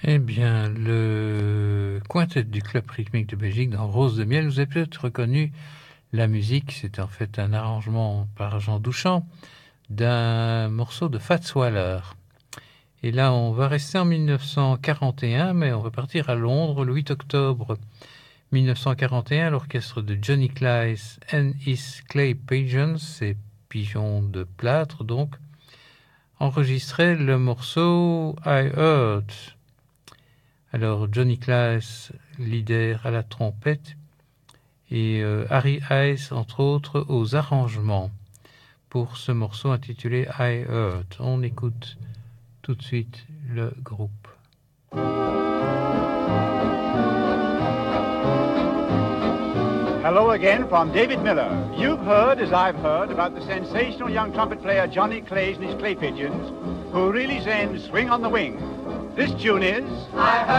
Eh bien, le quintet du Club rythmique de Belgique dans Rose de miel, vous avez peut-être reconnu la musique, c'est en fait un arrangement par Jean Douchan d'un morceau de Fats Waller. Et là, on va rester en 1941, mais on va partir à Londres le 8 octobre 1941. L'orchestre de Johnny Clyde and his Clay Pigeons, ces pigeons de plâtre donc, enregistrait le morceau I Heard. Alors Johnny Claes, leader à la trompette, et Harry Hayes, entre autres, aux arrangements pour ce morceau intitulé I Heard. On écoute tout de suite le groupe. Hello again from David Miller. You've heard, as I've heard, about the sensational young trumpet player Johnny Claes and his Clay Pigeons, who really sends swing on the wing. This tune is... I heard.